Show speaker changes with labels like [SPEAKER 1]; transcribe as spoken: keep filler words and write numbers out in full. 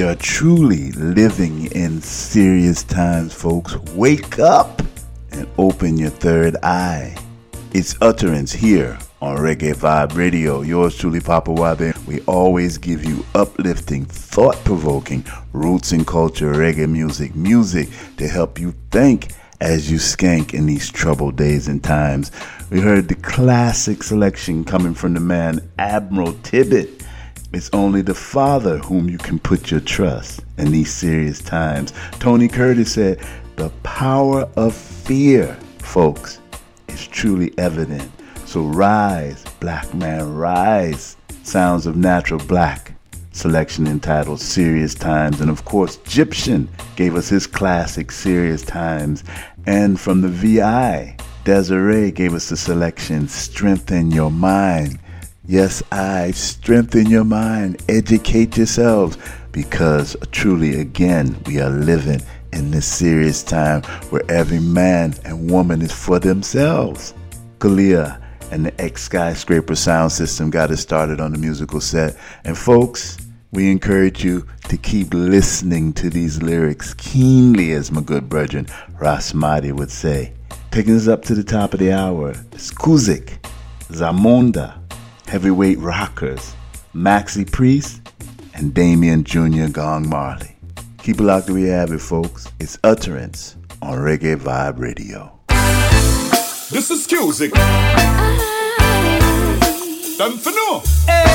[SPEAKER 1] We are truly living in serious times, folks. Wake up and open your third eye. It's Utterance here on Reggae Vibe Radio. Yours truly, Papa Wabe. We always give you uplifting, thought-provoking, roots and culture reggae music. Music to help you think as you skank in these troubled days and times. We heard the classic selection coming from the man Admiral Tibbet. It's only the Father whom you can put your trust in these serious times. Tony Curtis said, the power of fear, folks, is truly evident. So rise, black man, rise. Sounds of Natural Black, selection entitled Serious Times. And of course, Egyptian gave us his classic Serious Times. And from the V I, Desiree gave us the selection Strengthen Your Mind. Yes, I strengthen your mind, educate yourselves, because truly, again, we are living in this serious time where every man and woman is for themselves. Kalia and the X-Skyscraper sound system got us started on the musical set. And folks, we encourage you to keep listening to these lyrics keenly, as my good brethren Ras Mahdi would say. Taking us up to the top of the hour, Skuzik, Zamonda, Heavyweight Rockers, Maxi Priest, and Damien Junior Gong Marley. Keep it locked that we have it, folks. It's Utterance on Reggae Vibe Radio.
[SPEAKER 2] This is Skuzik. Done for no.